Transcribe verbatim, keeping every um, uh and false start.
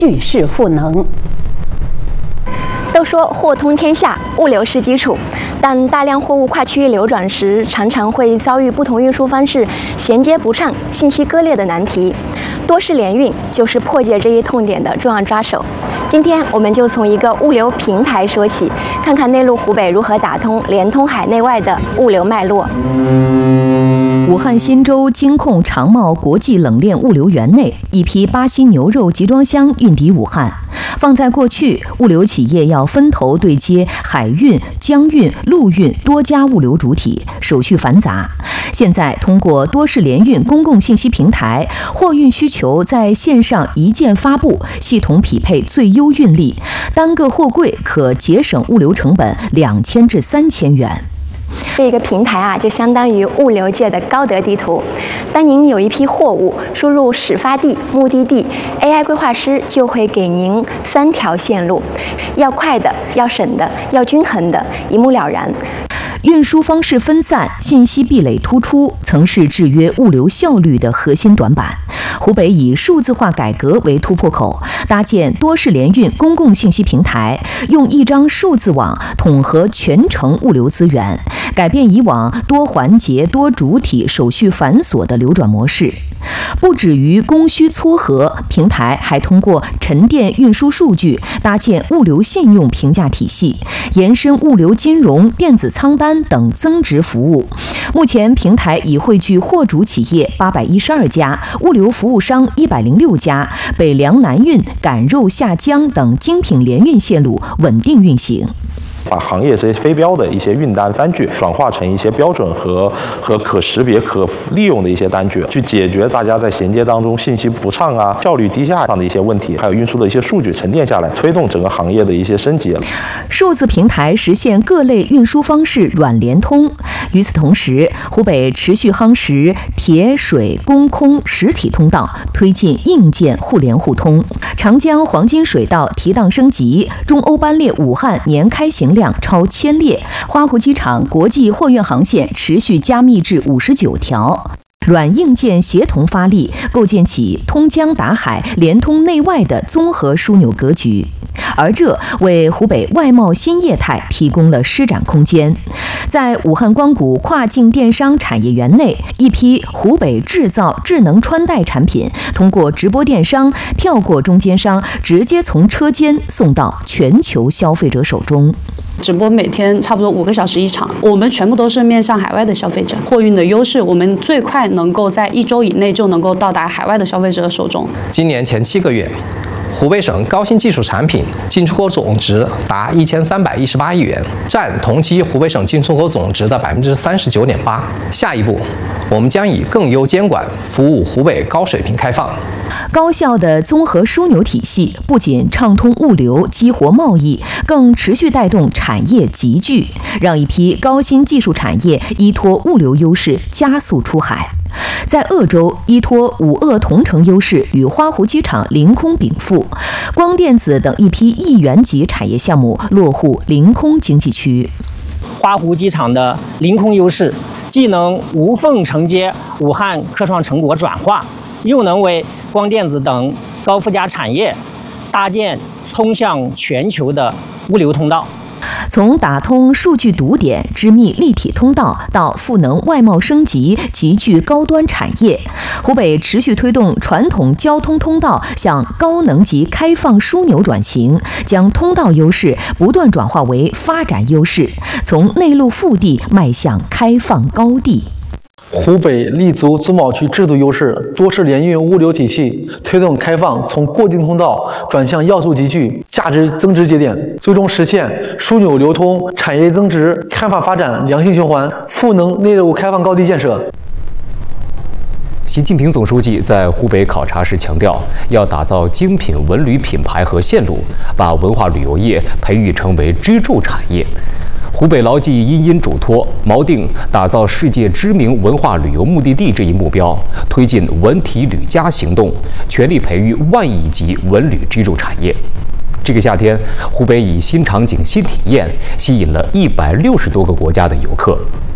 蓄势赋能。 都说货通天下，物流是基础，但大量货物跨区域流转时，常常会遭遇不同运输方式衔接不畅、信息割裂的难题。多式联运就是破解这一痛点的重要抓手。今天我们就从一个物流平台说起，看看内陆湖北如何打通、连通海内外的物流脉络。 武汉新洲金控长茂国际冷链物流园内，一批巴西牛肉集装箱运抵武汉。放在过去，物流企业要分头对接海运、江运、陆运多家物流主体，手续繁杂。现在通过多式联运公共信息平台，货运需求在线上一键发布，系统匹配最优运力，单个货柜可节省物流成本两千至三千元。 这个平台啊，就相当于物流界的高德地图。当您有一批货物输入始发地、目的地 ，A I 规划师就会给您三条线路，要快的，要省的，要均衡的，一目了然。 运输方式分散，信息壁垒突出，曾是制约物流效率的核心短板。湖北以数字化改革为突破口，搭建多式联运公共信息平台，用一张数字网统合全程物流资源，改变以往多环节、多主体、手续繁琐的流转模式。不止于供需撮合，平台还通过沉淀运输数据，搭建物流信用评价体系，延伸物流金融、电子仓单等增值服务。目前，平台已汇聚货主企业八百一十二家，物流服务商一百零六家，北粮南运、赶肉下江等精品联运线路稳定运行。 把行业这些非标的一些运单单据转化成一些标准和和可识别、可利用的一些单据，去解决大家在衔接当中信息不畅啊、效率低下上的一些问题，还有运输的一些数据沉淀下来，推动整个行业的一些升级。 数字平台实现各类运输方式软联通。与此同时，湖北持续夯实铁、水、公、空实体通道，推进硬件互联互通。长江黄金水道提档升级，中欧班列武汉年开行量超千列，花湖机场国际货运航线持续加密至五十九条。软硬件协同发力，构建起通江达海、连通内外的综合枢纽格局，而这为湖北外贸新业态提供了施展空间。在武汉光谷跨境电商产业园内，一批湖北制造智能穿戴产品，通过直播电商跳过中间商，直接从车间送到全球消费者手中。 直播每天差不多五个小时一场，我们全部都是面向海外的消费者。货运的优势，我们最快能够在一周以内就能够到达海外的消费者手中。 今年前七个月，湖北省高新技术产品进出口总值达一千三百一十八亿元，占同期湖北省进出口总值的百分之三十九点八。下一步，我们将以更优监管服务湖北高水平开放。 高效的综合枢纽体系不仅畅通物流、激活贸易，更持续带动产业集聚，让一批高新技术产业依托物流优势加速出海。在鄂州，依托武鄂同城优势与花湖机场临空禀赋，光电子等一批亿元级产业项目落户临空经济区。 花湖机场的临空优势，既能无缝承接武汉科创成果转化，又能为光电子等高附加产业搭建通向全球的物流通道。 从打通数据堵点、织密立体通道到赋能外贸升级、集聚高端产业，湖北持续推动传统交通通道向高能级开放枢纽转型，将通道优势不断转化为发展优势，从内陆腹地迈向开放高地。 湖北立足自贸区制度优势，多式联运物流体系，推动开放从过境通道转向要素集聚、价值增值节点，最终实现枢纽流通、产业增值、开放发展良性循环，赋能内陆开放高地建设。 习近平总书记在湖北考察时强调，要打造精品文旅品牌和线路，把文化旅游业培育成为支柱产业。湖北牢记殷殷嘱托，锚定打造世界知名文化旅游目的地这一目标，推进文体旅加行动，全力培育万亿级文旅支柱产业。这个夏天，湖北以新场景、新体验吸引了一百六十多个国家的游客。